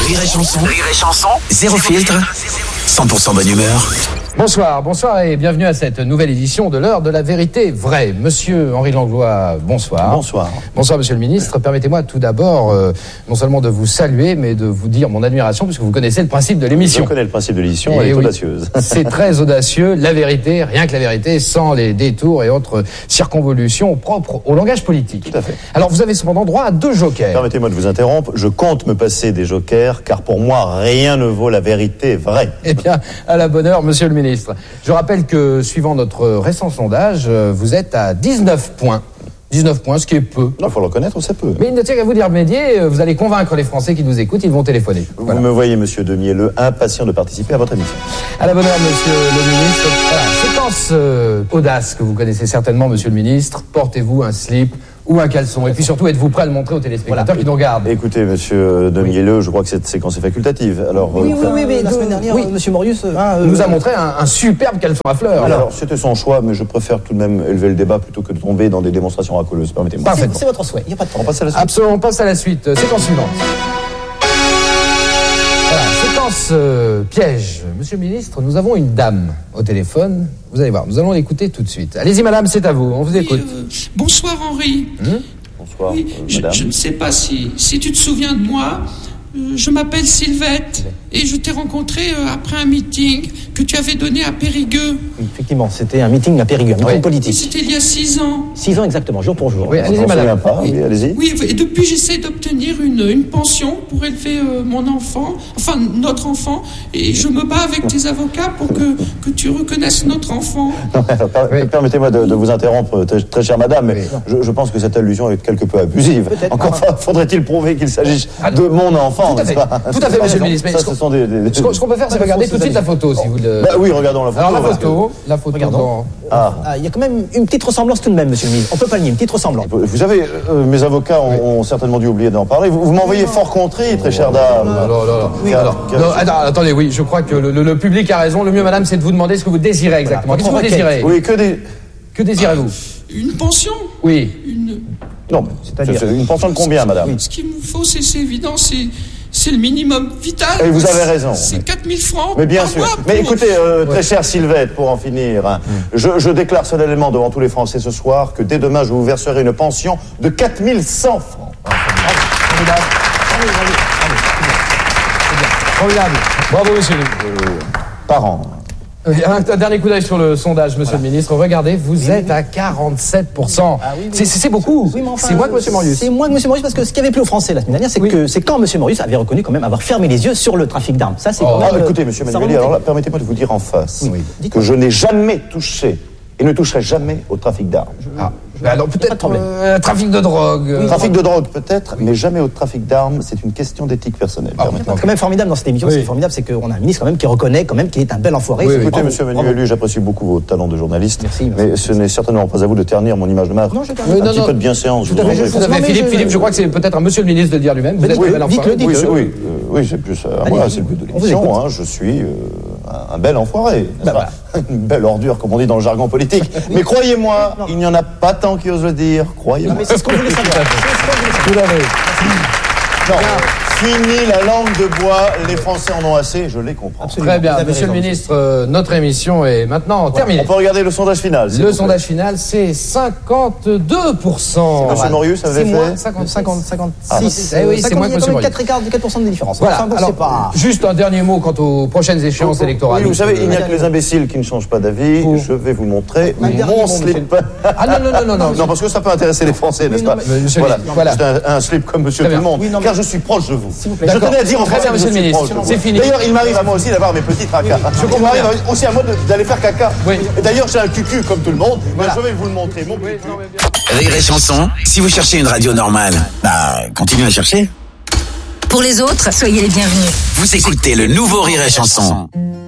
Rire et chanson, zéro filtre, 100% bonne humeur. Bonsoir et bienvenue à cette nouvelle édition de l'heure de la vérité vraie. Monsieur Henri Langlois, bonsoir. Bonsoir monsieur le ministre. Permettez-moi tout d'abord non seulement de vous saluer, mais de vous dire mon admiration, puisque vous connaissez le principe de l'émission. Je connais le principe de l'émission, elle est audacieuse. C'est très audacieux, la vérité, rien que la vérité, sans les détours et autres circonvolutions propres au langage politique. Tout à fait. Alors vous avez cependant droit à 2 jokers. Permettez-moi de vous interrompre, je compte me passer des jokers, car pour moi, rien ne vaut la vérité vraie. Eh bien, à la bonne heure, monsieur le ministre. Je rappelle que, suivant notre récent sondage, vous êtes à 19 points. 19 points, ce qui est peu. Il faut le reconnaître, c'est peu. Mais il ne tient qu'à vous d'y remédier, vous allez convaincre les Français qui nous écoutent, ils vont téléphoner. Vous me voyez, monsieur Demielleux, impatient de participer à votre émission. À la bonne heure, monsieur le ministre. Voilà, séquence audace que vous connaissez certainement, monsieur le ministre. Portez-vous un slip ou un caleçon. Et puis surtout, êtes-vous prêt à le montrer aux téléspectateurs qui nous regardent? Écoutez, monsieur Demielleux, je crois que cette séquence est facultative. Alors, oui, mais la semaine dernière, monsieur Morius nous a montré un superbe caleçon à fleurs. Alors, c'était son choix, mais je préfère tout de même élever le débat plutôt que de tomber dans des démonstrations racoleuses. Permettez-moi. C'est votre souhait, il n'y a pas de problème. On passe à la suite. Absolument, on passe à la suite. Séquence suivante. Voilà, séquence piège. Monsieur le ministre, nous avons une dame au téléphone. Vous allez voir, nous allons l'écouter tout de suite. Allez-y, madame, c'est à vous, on vous écoute. Bonsoir, Henri. Bonsoir, oui, je ne sais pas si tu te souviens de moi. Je m'appelle Sylvette et je t'ai rencontré après un meeting que tu avais donné à Périgueux. Oui, effectivement, c'était un meeting à Périgueux, un meeting politique. C'était il y a 6 ans. 6 ans exactement, jour pour jour. Oui, allez-y, madame. Oui, allez-y. Oui, et depuis j'essaie d'obtenir une pension pour élever mon enfant, enfin notre enfant, et je me bats avec tes avocats pour que tu reconnaisses notre enfant. Non, permettez-moi de vous interrompre, très chère madame, mais je pense que cette allusion est quelque peu abusive. Encore faudrait-il prouver qu'il s'agisse de mon enfant. Tout à fait, monsieur le ministre. Ça, ce sont ce qu'on peut faire, c'est regarder tout de suite la photo, si vous le... oui, regardons la photo. Alors la photo. Regardons. Il y a quand même une petite ressemblance tout de même, monsieur le ministre. On peut pas le nier, une petite ressemblance. Vous savez, mes avocats ont certainement dû oublier d'en parler. Vous m'envoyez fort contrit, très chère dame. Attendez, oui, je crois que le public a raison. Le mieux, madame, c'est de vous demander ce que vous désirez exactement. Qu'est-ce que vous désirez? Oui, Que désirez-vous? Une pension? Oui. Non, c'est-à-dire une pension de combien, madame? Ce qu'il me faut, c'est évident, c'est le minimum vital. Et vous avez raison. C'est 4000 francs. Mais bien sûr. Mais écoutez, très chère Sylvette, pour en finir, je déclare solennellement devant tous les Français ce soir que dès demain, je vous verserai une pension de 4100 francs. Formidable. Bravo, monsieur. Par an. Un dernier coup d'œil sur le sondage, monsieur le ministre. Regardez, vous êtes à 47%. C'est beaucoup. Oui, enfin, c'est moins que monsieur Morius. C'est moins que monsieur Morius parce que ce qui avait plu aux Français la semaine dernière, c'est quand monsieur Morius avait reconnu quand même avoir fermé les yeux sur le trafic d'armes. Ça, c'est écoutez, monsieur Manueli, alors là, permettez-moi de vous dire en face que je n'ai jamais touché et ne toucherai jamais au trafic d'armes. Alors peut-être trafic de drogue. Trafic de drogue peut-être, mais jamais au trafic d'armes. C'est une question d'éthique personnelle. C'est quand même formidable dans cette émission. Ce qui est formidable, c'est qu'on a un ministre quand même qui reconnaît quand même qu'il est un bel enfoiré. Écoutez, monsieur Manueli, j'apprécie beaucoup vos talents de journaliste. Merci. Mais ce n'est certainement pas à vous de ternir mon image de marque. Non, je un petit peu de bienséance. Tout à fait, Philippe, je crois que c'est peut-être à monsieur le ministre de le dire lui-même. Vous êtes un bel enfoiré. Oui, c'est plus à moi, c'est le but de l'émission. Je suis un bel enfoiré. Une belle ordure, comme on dit dans le jargon politique. Mais croyez-moi, il n'y en a pas tant qui osent le dire. Croyez-moi. Mais c'est ce qu'on voulait savoir. Tout à fait. Non, fini la langue de bois, les Français en ont assez, je les comprends. Très bien, monsieur le ministre, notre émission est maintenant terminée. On peut regarder le sondage final. Le sondage final, c'est 52%. Monsieur Morius avait fait 56. Oui, c'est moins que monsieur Morius. 4% de différence. Voilà, alors, juste un dernier mot quant aux prochaines échéances électorales. Oui, vous savez, il n'y a que les imbéciles qui ne changent pas d'avis. Je vais vous montrer mon slip. Non. Non, parce que ça peut intéresser les Français, n'est-ce pas? Voilà, c'est un slip comme monsieur tout le monde. Car je suis proche de vous. Je tenais à dire en français, monsieur le ministre, c'est fini. D'ailleurs, il m'arrive à moi aussi d'avoir mes petits tracas. Il m'arrive aussi à moi d'aller faire caca. Et d'ailleurs, j'ai un cucu comme tout le monde. Je vais vous le montrer, mon cucu. Rire et chanson, si vous cherchez une radio normale, continuez à chercher. Pour les autres, soyez les bienvenus. Vous écoutez le nouveau Rire et chanson.